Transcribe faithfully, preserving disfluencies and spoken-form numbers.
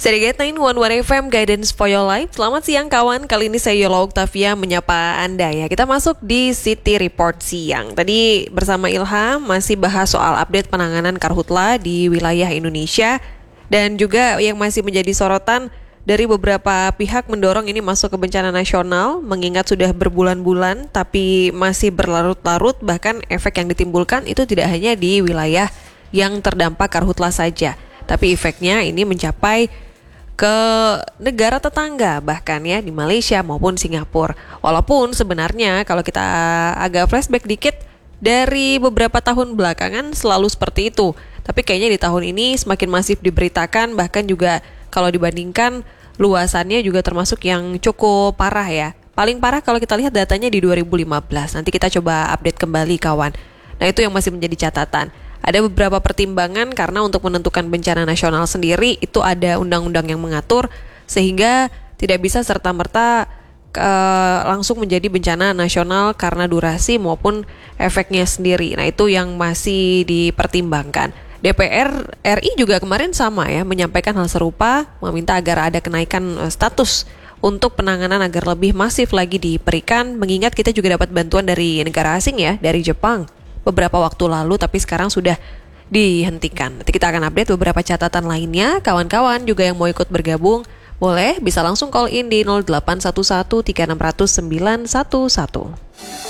Serigate sembilan satu satu F M Guidance for Your Life. Selamat siang kawan, kali ini saya Yola Octavia menyapa Anda ya. Kita masuk di City Report siang. Tadi bersama Ilham masih bahas soal update penanganan karhutla di wilayah Indonesia. Dan juga yang masih menjadi sorotan dari beberapa pihak mendorong ini masuk ke bencana nasional. Mengingat sudah berbulan-bulan tapi masih berlarut-larut. Bahkan efek yang ditimbulkan itu tidak hanya di wilayah yang terdampak karhutla saja, tapi efeknya ini mencapai ke negara tetangga, bahkan ya di Malaysia maupun Singapura. Walaupun sebenarnya kalau kita agak flashback dikit, dari beberapa tahun belakangan selalu seperti itu. Tapi kayaknya di tahun ini semakin masif diberitakan, bahkan juga kalau dibandingkan luasannya juga termasuk yang cukup parah ya. Paling parah kalau kita lihat datanya di dua ribu lima belas. Nanti kita coba update kembali kawan. Nah itu yang masih menjadi catatan. Ada beberapa pertimbangan karena untuk menentukan bencana nasional sendiri itu ada undang-undang yang mengatur sehingga tidak bisa serta-merta uh, langsung menjadi bencana nasional karena durasi maupun efeknya sendiri. Nah itu yang masih dipertimbangkan. D P R R I juga kemarin sama ya menyampaikan hal serupa, meminta agar ada kenaikan uh, status untuk penanganan agar lebih masif lagi diberikan, mengingat kita juga dapat bantuan dari negara asing ya, dari Jepang beberapa waktu lalu, tapi sekarang sudah dihentikan. Nanti kita akan update beberapa catatan lainnya. Kawan-kawan juga yang mau ikut bergabung, boleh bisa langsung call in di nol delapan satu satu tiga enam nol nol sembilan satu satu.